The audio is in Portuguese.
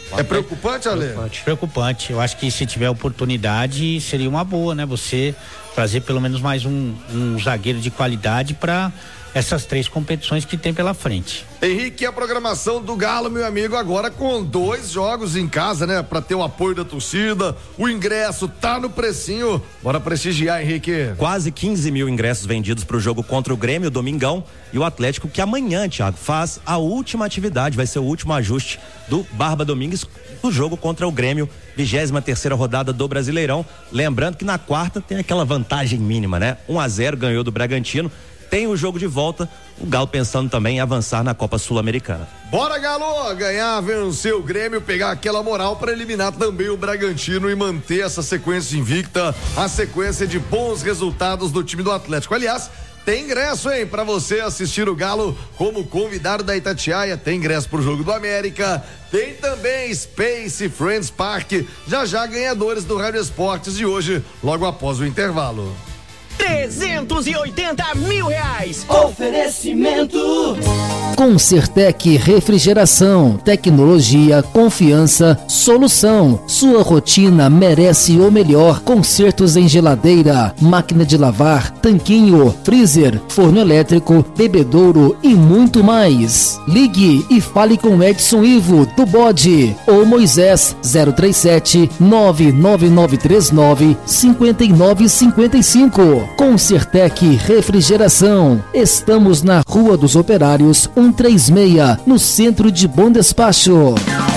É preocupante, Ale? Preocupante. Eu acho que se tiver oportunidade seria uma boa, né? Você trazer pelo menos mais um zagueiro de qualidade para essas 3 competições que tem pela frente. Henrique, a programação do Galo, meu amigo, agora com 2 jogos em casa, né? Pra ter o apoio da torcida, o ingresso tá no precinho, bora prestigiar, Henrique. Quase 15 mil ingressos vendidos pro jogo contra o Grêmio, Domingão, e o Atlético que amanhã, Thiago, faz a última atividade, vai ser o último ajuste do Barba Domingues do jogo contra o Grêmio, 23ª rodada do Brasileirão, lembrando que na quarta tem aquela vantagem mínima, né? 1-0 ganhou do Bragantino. Tem o jogo de volta, o Galo pensando também em avançar na Copa Sul-Americana. Bora, Galo! Ganhar, vencer o Grêmio, pegar aquela moral para eliminar também o Bragantino e manter essa sequência invicta, a sequência de bons resultados do time do Atlético. Aliás, tem ingresso, hein, para você assistir o Galo como convidado da Itatiaia, tem ingresso pro jogo do América, tem também Space Friends Park, já ganhadores do Rádio Esportes de hoje, logo após o intervalo. 380 mil reais. Oferecimento Concertec Refrigeração, tecnologia, confiança, solução. Sua rotina merece o melhor. Consertos em geladeira, máquina de lavar, tanquinho, freezer, forno elétrico, bebedouro e muito mais. Ligue e fale com Edson Ivo do Bode ou Moisés 037 99939 5955. Concertec Refrigeração. Estamos na Rua dos Operários 136, no centro de Bom Despacho.